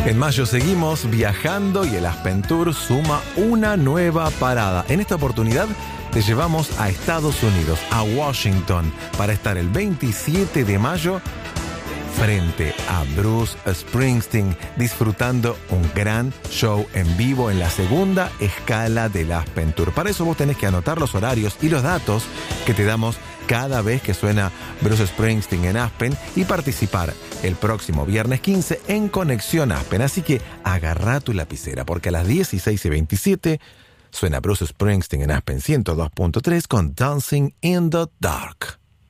En mayo seguimos viajando y el Aspen Tour suma una nueva parada. En esta oportunidad te llevamos a Estados Unidos, a Washington, para estar el 27 de mayo frente a Bruce Springsteen, disfrutando un gran show en vivo en la segunda escala del Aspen Tour. Para eso vos tenés que anotar los horarios y los datos que te damos cada vez que suena Bruce Springsteen en Aspen y participar el próximo viernes 15 en Conexión Aspen. Así que agarrá tu lapicera, porque a las 16:27 suena Bruce Springsteen en Aspen 102.3 con Dancing in the Dark.